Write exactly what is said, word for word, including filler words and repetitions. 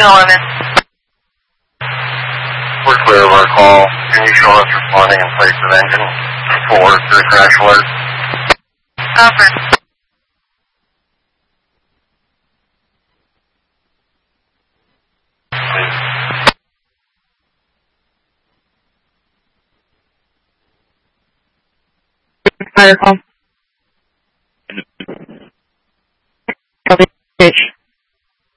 eleven. We're clear of our call. Can you show us responding in place of engine four to the crash alert? Over. Please. Fire call.